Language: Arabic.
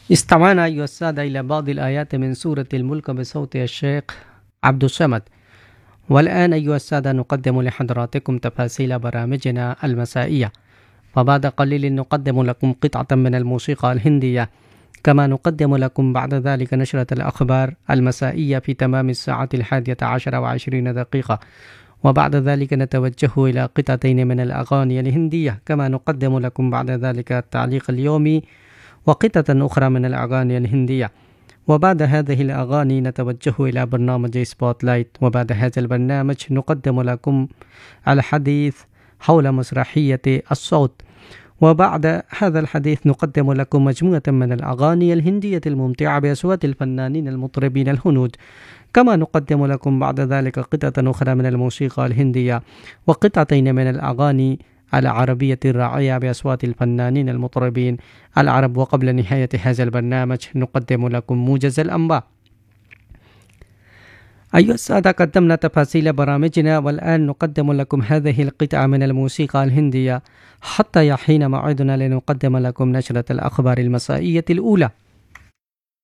استمعنا أيها السادة إلى بعض الآيات من سورة الملك بصوت الشيخ عبد الصمد. والآن أيها السادة نقدم لحضراتكم تفاصيل برامجنا المسائية، وبعد قليل نقدم لكم قطعة من الموسيقى الهندية، كما نقدم لكم بعد ذلك نشرة الأخبار المسائية في تمام الساعة 11:20، وبعد ذلك نتوجه إلى قطعتين من الأغاني الهندية، كما نقدم لكم بعد ذلك التعليق اليومي وقطعة أخرى من الأغاني الهندية. وبعد هذه الأغاني نتوجه إلى برنامج سبوت لايت، وبعد هذا البرنامج نقدم لكم الحديث حول مسرحية الصوت، وبعد هذا الحديث نقدم لكم مجموعة من الأغاني الهندية الممتعة بأصوات الفنانين المطربين الهنود، كما نقدم لكم بعد ذلك قطعة أخرى من الموسيقى الهندية وقطعتين من الأغاني العربية الراعية بأصوات الفنانين المطربين العرب. وقبل نهاية هذا البرنامج نقدم لكم موجز الأنباء. أيها السادة، قدمنا تفاصيل برامجنا، والآن نقدم لكم هذه القطعة من الموسيقى الهندية حتى يحين موعدنا لنقدم لكم نشرة الأخبار المسائية الأولى.